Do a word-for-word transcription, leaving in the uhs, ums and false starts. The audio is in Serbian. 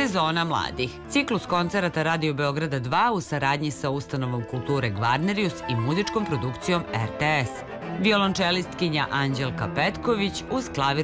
Sezona mladih. Ciklus koncerata Radio Beograda dva u saradnji sa Ustanovom kulture Gvarnerius i muzičkom produkcijom R T S. Violončelistkinja Anđelka Petković uz klavir